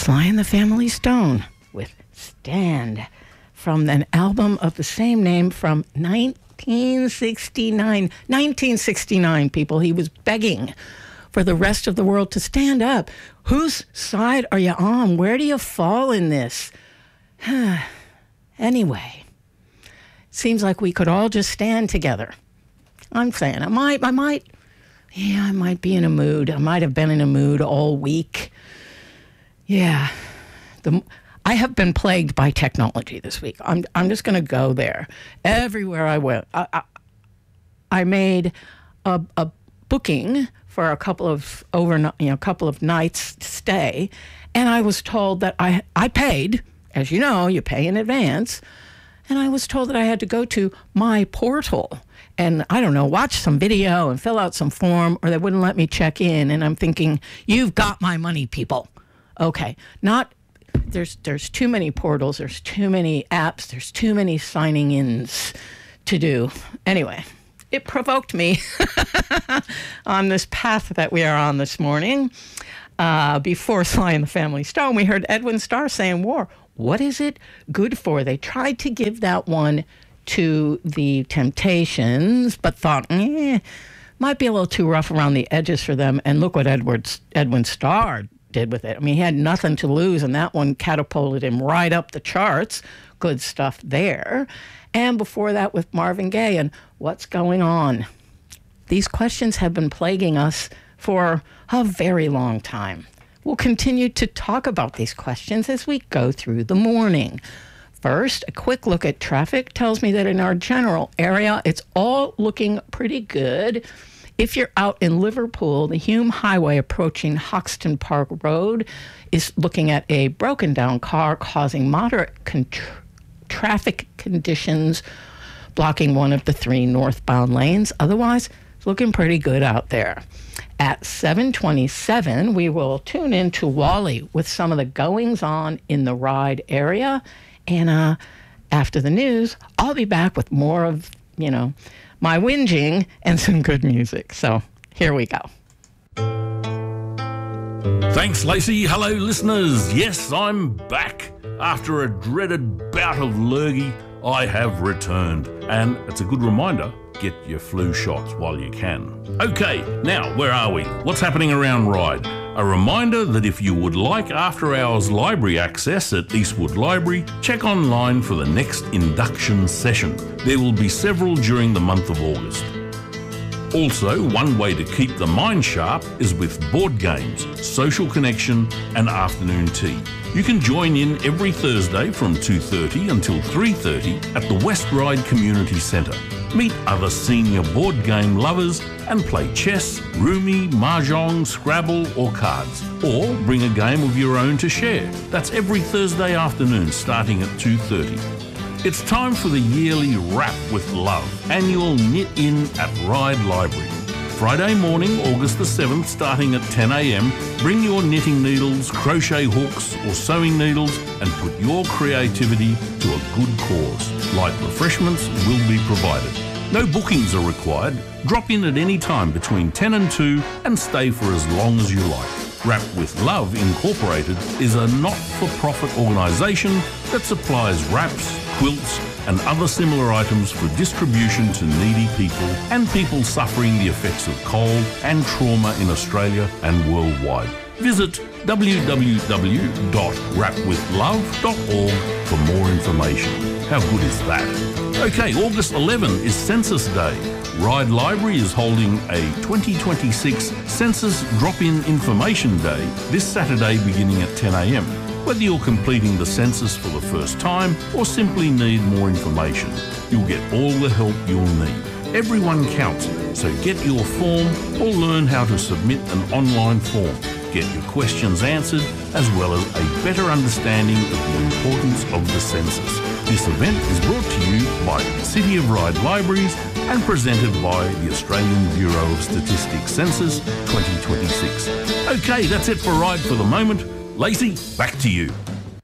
Sly and the Family Stone with Stand from an album of the same name from 1969. 1969, people. He was begging for the rest of the world to stand up. Whose side are you on? Where do you fall in this? Anyway, seems like we could all just stand together. I'm saying I might be in a mood. I might have been in a mood all week. Yeah. I have been plagued by technology this week. I'm just going to go there. Everywhere I went, I made a booking for a couple of nights stay, and I was told that I paid. As you know, you pay in advance, and I was told that I had to go to my portal and, I don't know, watch some video and fill out some form, or they wouldn't let me check in. And I'm thinking, you've got my money, people. Okay, there's too many portals, there's too many apps, there's too many signing ins to do. Anyway, it provoked me on this path that we are on this morning. Before Sly and the Family Stone, we heard Edwin Starr saying war. What is it good for? They tried to give that one to the Temptations, but thought, might be a little too rough around the edges for them. And look what Edwin Starr did with it. I mean, he had nothing to lose, and that one catapulted him right up the charts. Good stuff there. And before that with Marvin Gaye and What's Going On. These questions have been plaguing us for a very long time. We'll continue to talk about these questions as we go through the morning. First, a quick look at traffic tells me that in our general area, it's all looking pretty good. If you're out in Liverpool, the Hume Highway approaching Hoxton Park Road is looking at a broken down car causing moderate traffic conditions, blocking one of the 3 northbound lanes. Otherwise, it's looking pretty good out there. At 7:27, we will tune in to Wally with some of the goings-on in the Ryde area. And after the news, I'll be back with more of, my whinging and some good music. So here we go. Thanks, Lacey. Hello, listeners. Yes, I'm back. After a dreaded bout of lurgy, I have returned. And it's a good reminder, get your flu shots while you can. Okay, now, where are we? What's happening around Ryde? A reminder that if you would like after-hours library access at Eastwood Library, check online for the next induction session. There will be several during the month of August. Also, one way to keep the mind sharp is with board games, social connection and afternoon tea. You can join in every Thursday from 2:30 until 3:30 at the West Ryde Community Centre. Meet other senior board game lovers and play chess, roomie, mahjong, Scrabble or cards. Or bring a game of your own to share. That's every Thursday afternoon starting at 2:30. It's time for the yearly Wrap with Love annual Knit In at Ryde Library. Friday morning, August the 7th, starting at 10 a.m, bring your knitting needles, crochet hooks or sewing needles and put your creativity to a good cause. Light refreshments will be provided. No bookings are required. Drop in at any time between 10 and 2 and stay for as long as you like. Wrap with Love Incorporated is a not-for-profit organisation that supplies wraps, quilts and other similar items for distribution to needy people and people suffering the effects of cold and trauma in Australia and worldwide. Visit www.wrapwithlove.org for more information. How good is that? Okay, August 11 is Census Day. Ryde Library is holding a 2026 Census Drop-In Information Day this Saturday beginning at 10 a.m. Whether you're completing the census for the first time or simply need more information, you'll get all the help you'll need. Everyone counts, so get your form or learn how to submit an online form. Get your questions answered, as well as a better understanding of the importance of the census. This event is brought to you by the City of Ryde Libraries and presented by the Australian Bureau of Statistics Census 2026. Okay, that's it for Ryde for the moment. Lacey, back to you.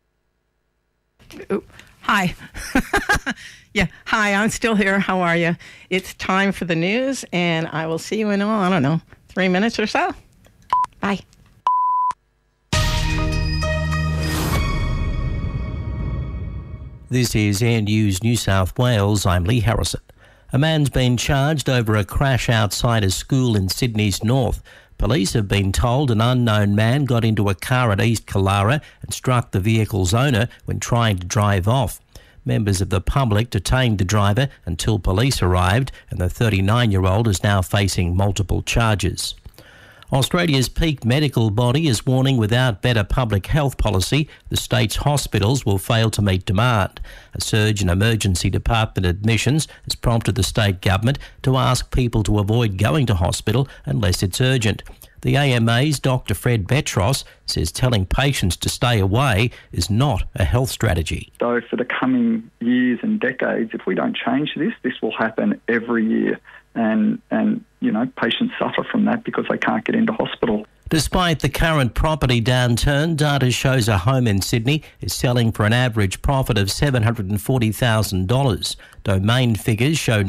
Hi. Yeah, hi, I'm still here. How are you? It's time for the news, and I will see you in, 3 minutes or so. Bye. This is Air News New South Wales. I'm Lee Harrison. A man's been charged over a crash outside a school in Sydney's north. Police have been told an unknown man got into a car at East Killara and struck the vehicle's owner when trying to drive off. Members of the public detained the driver until police arrived, and the 39-year-old is now facing multiple charges. Australia's peak medical body is warning without better public health policy, the state's hospitals will fail to meet demand. A surge in emergency department admissions has prompted the state government to ask people to avoid going to hospital unless it's urgent. The AMA's Dr. Fred Betros says telling patients to stay away is not a health strategy. So for the coming years and decades, if we don't change this will happen every year. And patients suffer from that because they can't get into hospital. Despite the current property downturn, data shows a home in Sydney is selling for an average profit of $740,000. Domain figures show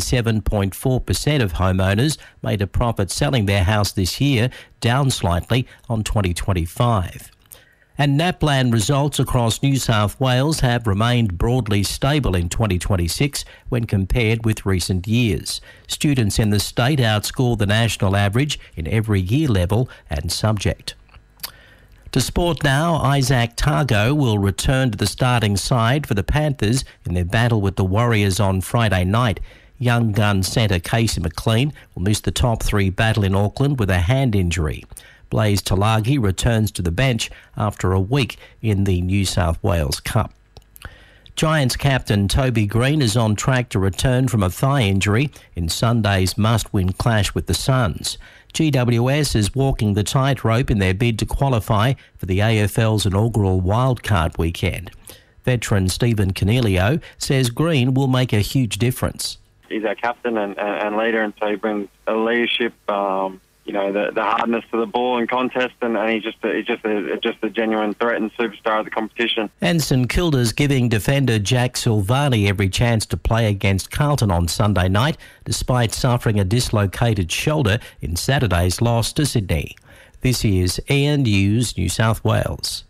97.4% of homeowners made a profit selling their house this year, down slightly on 2025. And NAPLAN results across New South Wales have remained broadly stable in 2026 when compared with recent years. Students in the state outscore the national average in every year level and subject. To sport now, Isaac Targo will return to the starting side for the Panthers in their battle with the Warriors on Friday night. Young gun centre Casey McLean will miss the top three battle in Auckland with a hand injury. Blaze Talagi returns to the bench after a week in the New South Wales Cup. Giants captain Toby Green is on track to return from a thigh injury in Sunday's must-win clash with the Suns. GWS is walking the tightrope in their bid to qualify for the AFL's inaugural wildcard weekend. Veteran Stephen Cornelio says Green will make a huge difference. He's our captain and leader, and so he brings a leadership, the hardness to the ball and contest, and he's just a genuine threat and superstar of the competition. And St Kilda's giving defender Jack Silvani every chance to play against Carlton on Sunday night, despite suffering a dislocated shoulder in Saturday's loss to Sydney. This is Air News New South Wales.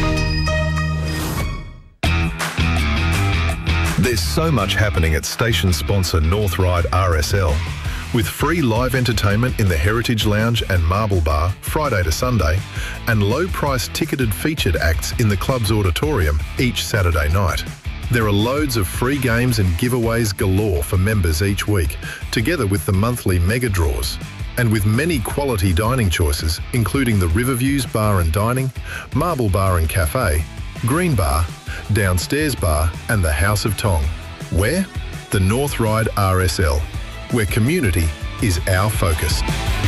There's so much happening at station sponsor North Ryde RSL. With free live entertainment in the Heritage Lounge and Marble Bar Friday to Sunday, and low-price ticketed featured acts in the club's auditorium each Saturday night. There are loads of free games and giveaways galore for members each week, together with the monthly mega draws. And with many quality dining choices, including the Riverviews Bar and Dining, Marble Bar and Cafe, Green Bar, Downstairs Bar and the House of Tong. Where? The North Ryde RSL, where community is our focus.